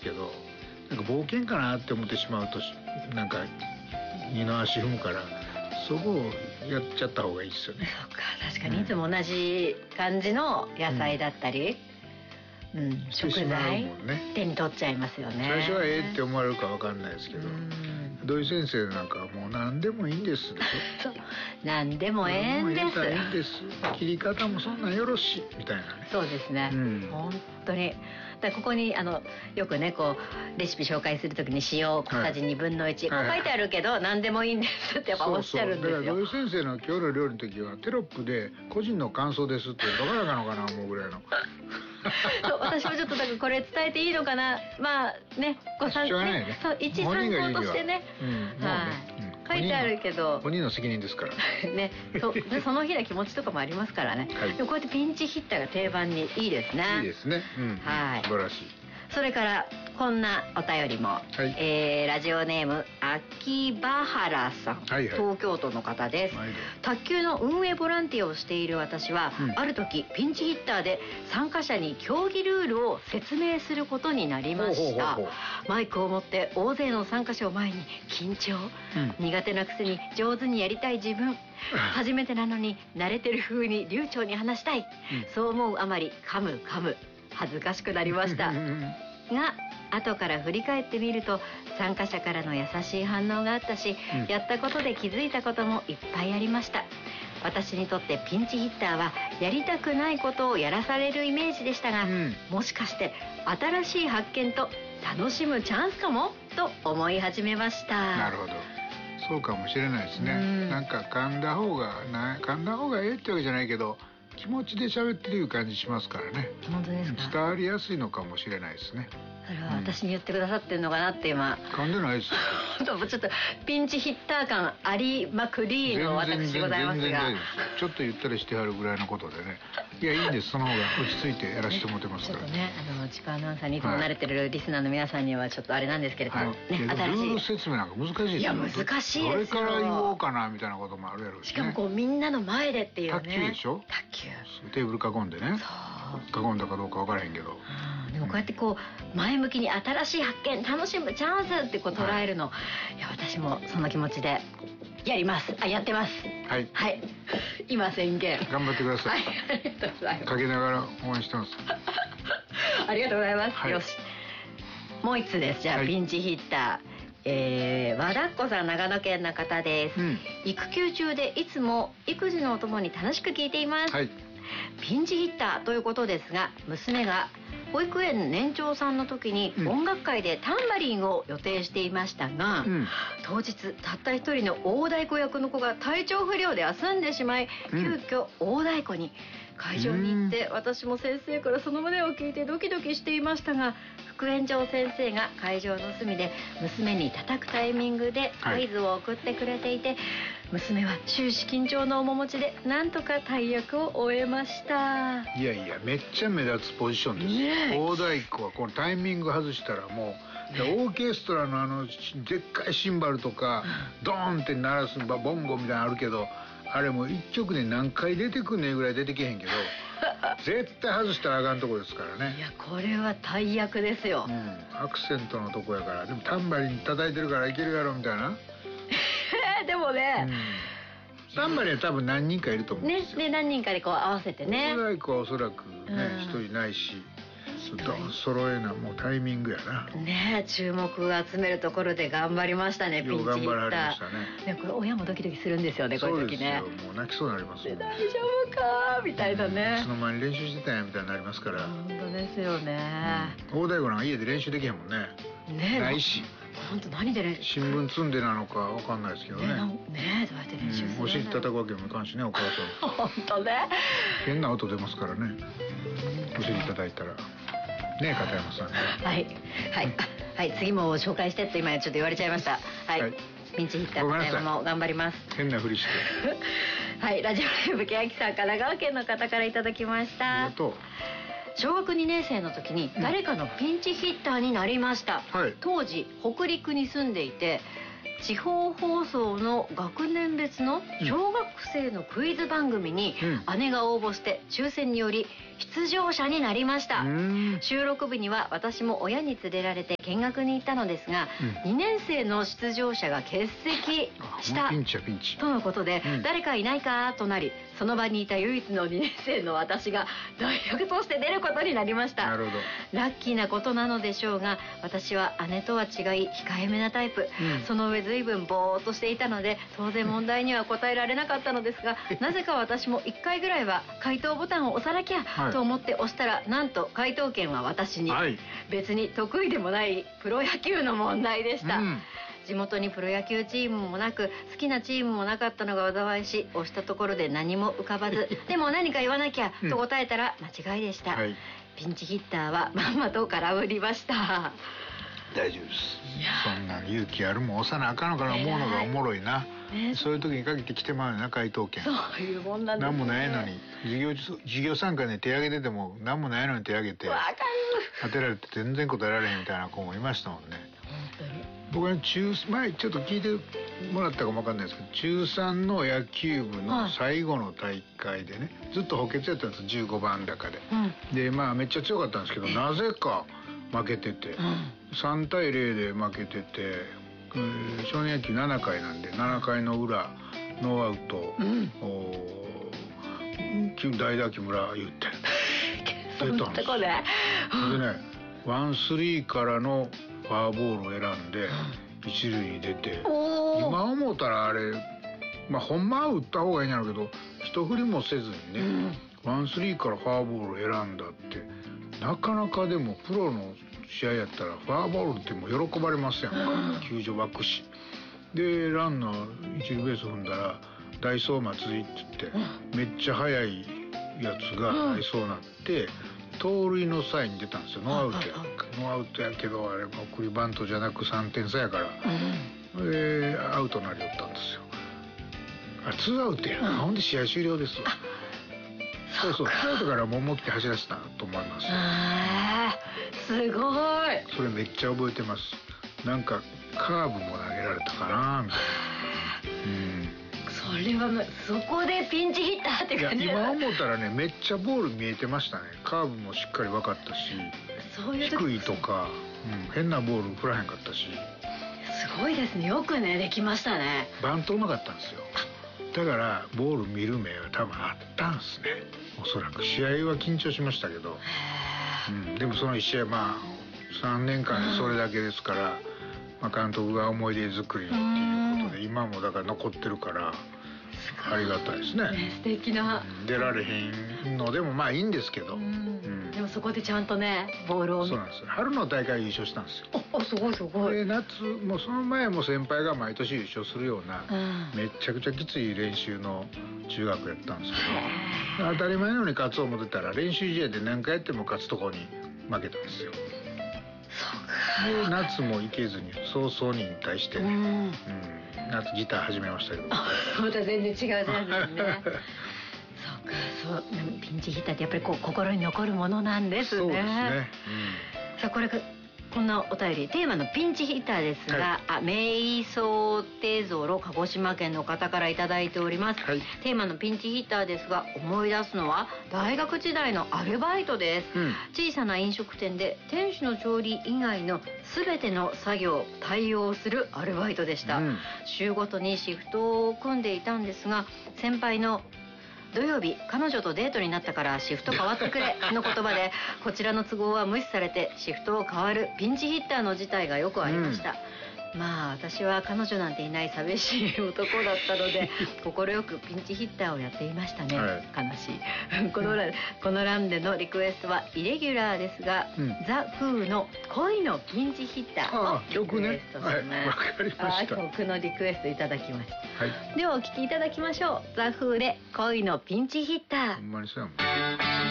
けど、なんか冒険かなって思ってしまうとなんか二の足踏むから、そこをやっちゃった方がいいですよね。 そうか、確かにいつも同じ感じの野菜だったり、食材、手に取っちゃいますよね。 最初はって思われるか分かんないですけど、土井先生なんかはもう何でもいいんですでしょ。 そう何でもええんです。 いいんです。切り方もそんなんよろしいみたいなね。 そうですね、本当に。だここによくねこうレシピ紹介するときに塩小さじ1/2、こう書いてあるけど、何でもいいんですってやっぱおっしゃるんですよ。 だから土井先生の今日の料理の時はテロップで個人の感想ですってどかなかのかな思うぐらいのそう、私もちょっとだからこれ伝えていいのかな、まあね、ご参考ね、そう一参考としてね、書いてあるけど本人の責任ですからね。その日の気持ちとかもありますからね、でもこうやってピンチヒッターが定番にいいですね。 いいですね、はい、素晴らしい。 それからこんなお便りも、ラジオネーム秋葉原さん、東京都の方です。卓球の運営ボランティアをしている私は、ある時ピンチヒッターで参加者に競技ルールを説明することになりました。マイクを持って大勢の参加者を前に緊張、苦手なくせに上手にやりたい自分、初めてなのに慣れてる風に流暢に話したい、そう思うあまりカム恥ずかしくなりましたが、後から振り返ってみると参加者からの優しい反応があったし、やったことで気づいたこともいっぱいありました。私にとってピンチヒッターはやりたくないことをやらされるイメージでしたが、もしかして新しい発見と楽しむチャンスかもと思い始めました。 なるほど、そうかもしれないですね。なんか噛んだ方がええってわけじゃないけど、気持ちで喋ってるいう感じしますからね。 本当ですか。 伝わりやすいのかもしれないですね。 それは私に言ってくださってるのかなって今。 噛んでないですよ。 ちょっとピンチヒッター感ありまくりの私でございますが、 ちょっとゆったりしてはるぐらいのことでね。いや、いいんです。その方が落ち着いてやらせてもらってますから。 ちょっとね、千葉アナウンサーにいつも慣れてるリスナーの皆さんにはちょっとあれなんですけれども、新しいルール説明なんか難しいですよ。 いや難しいですよ。 どれから言おうかなみたいなこともあるやろうしね。 しかもこうみんなの前でっていうね。 卓球でしょ。 卓球。 テーブル囲んでね。囲んだかどうか分からへんけど。 でもこうやってこう前向きに新しい発見、楽しむチャンスってこう捉えるの、いや私もその気持ちでやります。やってます。はい。今宣言。 頑張ってください。 ありがとうございます。 かけながら応援してます。 ありがとうございます。よし。もう一つです。じゃあピンチヒッター。和田っ子さん、長野県の方です。育休中でいつも育児のお供に楽しく聞いています。ピンチヒッターということですが、娘が保育園年長さんの時に音楽会でタンバリンを予定していましたが、当日たった一人の大太鼓役の子が体調不良で休んでしまい、急遽大太鼓に会場に行って、私も先生からその旨を聞いてドキドキしていましたが、副園長先生が会場の隅で娘に叩くタイミングで合図を送ってくれていて、娘は終始緊張の面持ちでなんとか大役を終えました。 いやいや、めっちゃ目立つポジションですよ。大太鼓はこのタイミング外したらもう、オーケストラのでっかいシンバルとかドーンって鳴らすボンゴみたいなのあるけど、あれも1曲で何回出てくんねんぐらい出てけへんけど絶対外したらあかんとこですからね。 いや、これは大役ですよ。 アクセントのとこやから。でもタンバリン叩いてるからいけるやろみたいな。 でもね、 タンバリンは多分何人かいると思うんですよ。 で何人かでこう合わせてね。 大太鼓はおそらくね一人ないし、揃えなもうタイミングやな。 ね、注目が集めるところで頑張りましたね。ピンチヒッター。 頑張られましたね。 これ親もドキドキするんですよね、こういう時ね。 そうですよ、もう泣きそうになりますよ。 大丈夫かみたいなね。 いつの間に練習してたんやみたいになりますから。 本当ですよね。 大太鼓なんか家で練習できへんもんね。ないし。 本当何で練習。 新聞積んでなのかわかんないですけどね。 どうやって練習するんだろう。 お尻叩くわけにもいかんしね、お母さん。 本当ね。 変な音出ますからね。お尻叩いたら。ね、片山さん。 はい、次も紹介してって今ちょっと言われちゃいました。ピンチヒッター片山も頑張ります。 変なふりして。 はい、ラジオネームけやきさん、神奈川県の方からいただきました。小学2年生の時に誰かのピンチヒッターになりました。当時北陸に住んでいて、地方放送の学年別の小学生のクイズ番組に姉が応募して抽選により出場者になりました。収録日には私も親に連れられて見学に行ったのですが、2年生の出場者が欠席したとのことで、誰かいないかとなり、その場にいた唯一の2年生の私が代役として出ることになりました。 なるほど。 ラッキーなことなのでしょうが、私は姉とは違い控えめなタイプ、その上随分ぼーっとしていたので当然問題には答えられなかったのですが、なぜか私も1回ぐらいは回答ボタンを押さなきゃと思って押したら、なんと回答権は私に、別に得意でもないプロ野球の問題でした。地元にプロ野球チームもなく好きなチームもなかったのが災いし、押したところで何も浮かばずでも何か言わなきゃと答えたら間違いでした。ピンチヒッターはまんまと空振りました。 大丈夫です。そんな勇気あるもん押さなあかんのかな思うのがおもろいな。そういう時に限って来てまうよな、回答権。 そういうもんなんですね。 何もないのに授業参加で手挙げてても何もないのに手挙げて当てられて全然答えられへんみたいな子もいましたもんね。僕は前ちょっと聞いてもらったかもわかんないですけど、中3の野球部の最後の大会でね、ずっと補欠やったんです、15番高で。でめっちゃ強かったんですけど、なぜか負けてて、3対0で負けてて、少年野球7回なんで7回の裏ノーアウト、代打木村言って出たんですよ。でね、1-3からのフォアボールを選んで一塁に出て、今思ったらあれほんまは打った方がいいんやろうけど、一振りもせずにね、1-3からフォアボールを選んだって、なかなかでもプロの試合やったらフォアボールってもう喜ばれますやんか、球場湧くし。でランナー一塁ベース踏んだら代走松井って言って、めっちゃ速いやつが代走になって盗塁のサイン出たんですよ。ノーアウトやけど、あれ送りバントじゃなく3点差やから、アウトになりよったんですよ。2アウトや、ほんで試合終了ですわ。そう2アウトからもう思い切って走らせたと思います。 すごい。 それめっちゃ覚えてます。なんかカーブも投げられたかなみたいな。 それはそこでピンチヒッターって感じ。 今思ったらね、めっちゃボール見えてましたね。カーブもしっかり分かったし、低いとか、変なボール振らへんかったし。 すごいですね。よくねできましたね。 バントうまかったんですよ。だからボール見る目は多分あったんですね、おそらく。試合は緊張しましたけど、でもその1試合3年間でそれだけですから、監督が思い出作りっていうことで今もだから残ってるからありがたいですね。 素敵な。 出られへんのでもいいんですけど、 でもそこでちゃんとねボールを。 そうなんです。春の大会優勝したんですよ。 すごいすごい。 で夏もその前も先輩が毎年優勝するような、めちゃくちゃきつい練習の中学やったんですけど、当たり前のように勝つ思ってたら練習試合で何回やっても勝つとこに負けたんですよ。で夏も行けずに早々に引退してね、夏ギター始めましたけど。 また全然違うジャンルですね。そうピンチヒッターってやっぱり心に残るものなんですね。 そうですね。 さあこんなお便り、テーマのピンチヒッターですが、瞑想テゾロ鹿児島県の方からいただいております。テーマのピンチヒッターですが、思い出すのは大学時代のアルバイトです。小さな飲食店で店主の調理以外の全ての作業対応するアルバイトでした。週ごとにシフトを組んでいたんですが、先輩の土曜日彼女とデートになったからシフト変わってくれの言葉でこちらの都合は無視されてシフトを変わるピンチヒッターの事態がよくありました。私は彼女なんていない寂しい男だったので快くピンチヒッターをやっていましたね。悲しい。この欄でのリクエストはイレギュラーですが、ザ・フーの恋のピンチヒッターを曲ね。わかりました。 曲のリクエストいただきました。ではお聴きいただきましょう。ザ・フーで恋のピンチヒッター。 ほんまにそうやもん。